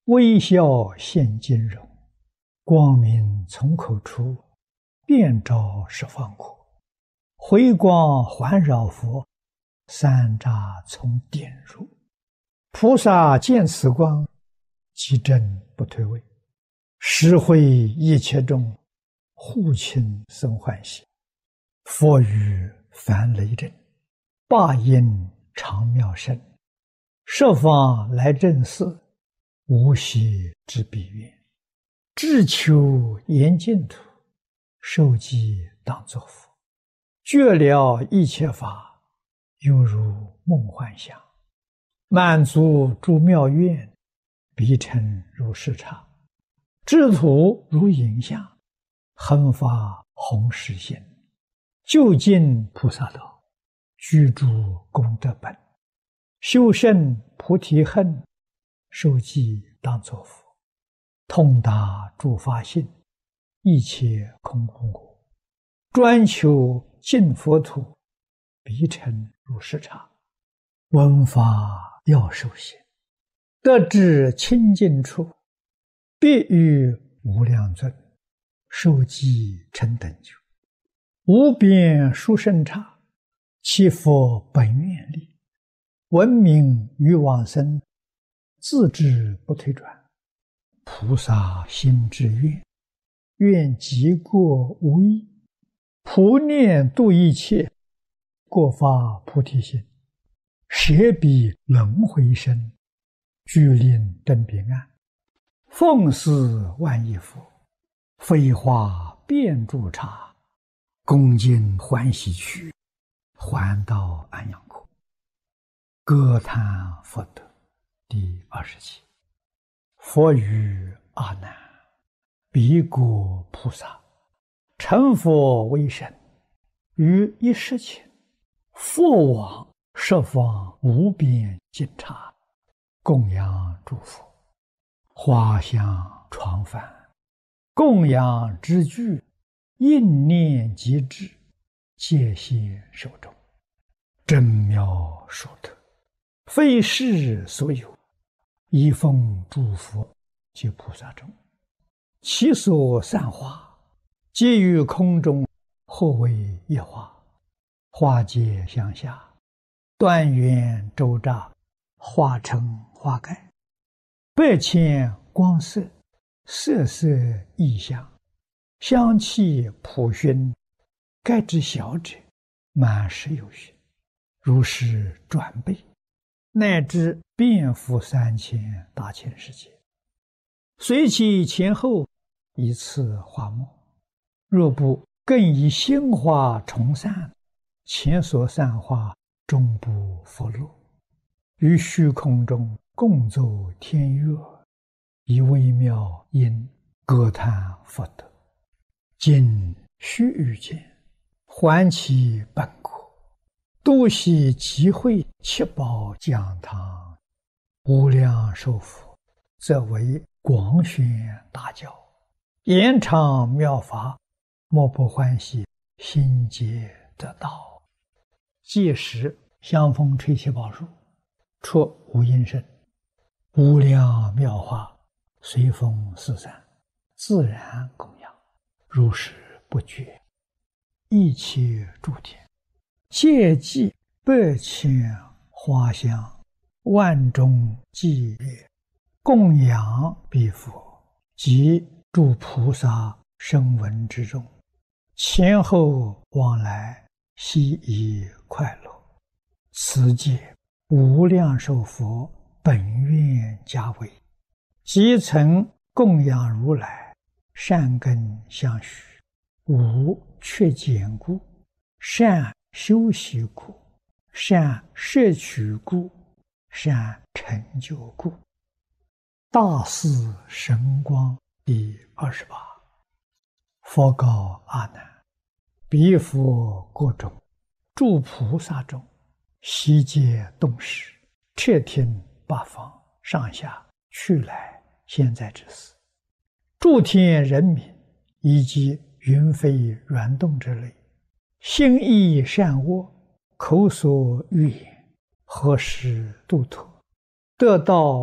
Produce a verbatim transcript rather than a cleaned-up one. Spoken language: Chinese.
微笑现金容，光明从口出，遍照十方国。回光环绕佛，三匝从点入。菩萨见此光，即正不退位，实会一切众，护亲生欢喜。佛语梵雷震，霸音长妙声，十方来正寺，无息之彼愿。志求严净土，受记当作佛。觉了一切法，犹如梦幻想。满足诸妙愿，彼尘如视察。智土如影像，恒发弘誓心。究竟菩萨道，居住功德本。修胜菩提恨，受记当作佛。通达诸法性，一切空空果。专求净佛土，彼尘如视察。闻法要受行，得至清净处，必遇无量尊，受记成等觉。无边殊胜刹，其佛本愿力。闻名于往生，自知不退转。菩萨心之愿，愿极过无异。普念度一切，过发菩提心。舍彼轮回身，具令真彼岸。奉祀万亿佛，飞花遍诸刹。恭敬欢喜去，还到安养国。歌叹佛德第二十七。佛语阿难：彼国菩萨，成佛为身，于一时前，佛往十方无边尽刹，供养诸佛。花香传梵，供养之具，应念即至，戒谢受众。真妙殊特，非世所有。一奉诸佛及菩萨众，其所散花，皆于空中，或为一花。花皆向下，端圆周匝，化成花盖。百千光色，色色异香，香气普熏，盖之小者，满十有余。如是转倍，乃至遍覆三千大千世界。随其前后，以次花末。若不更以新花重散，前所散花终不复落。于虚空中共奏天乐，以微妙音歌叹佛德。今须臾间，还其本国。度悉集会七宝讲堂，无量寿佛，则为广宣大教，延长妙法，莫不欢喜，心皆得道。届时香风吹七宝树，出无音声，无量妙法随风四散，自然供养，如是不绝。一切诸天戒祭百千花香，万众伎乐，供养彼佛及诸菩萨声闻之众，前后往来，悉以快乐。此戒无量寿佛本愿加为，即曾供养如来，善根相续，无缺减故，善修习故，善摄取故，善成就故。大士神光第二十八。佛告阿难：彼佛国中，诸菩萨中，悉皆动识，彻听八方上下去来现在之事。诸天人民以及云飞软动之类，心意善恶，口所欲言，何时度脱，得到